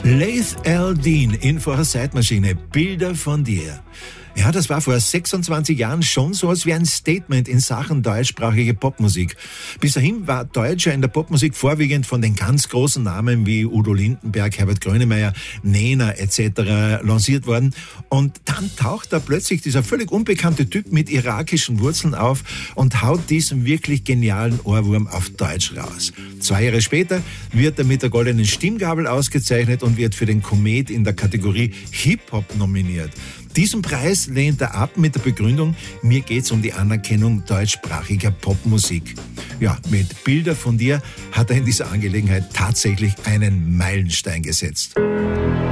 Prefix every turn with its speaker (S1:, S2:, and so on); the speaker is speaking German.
S1: Laith L. Dean in vor der Zeitmaschine. Bilder von dir. Ja, das war vor 26 Jahren schon so als wie ein Statement in Sachen deutschsprachige Popmusik. Bis dahin war Deutscher in der Popmusik vorwiegend von den ganz großen Namen wie Udo Lindenberg, Herbert Grönemeyer, Nena etc. lanciert worden. Und dann taucht da plötzlich dieser völlig unbekannte Typ mit irakischen Wurzeln auf und haut diesen wirklich genialen Ohrwurm auf Deutsch raus. 2 Jahre später wird er mit der Goldenen Stimmgabel ausgezeichnet und wird für den Komet in der Kategorie Hip-Hop nominiert. Diesen Preis lehnt er ab mit der Begründung, mir geht's um die Anerkennung deutschsprachiger Popmusik. Ja, mit Bilder von dir hat er in dieser Angelegenheit tatsächlich einen Meilenstein gesetzt.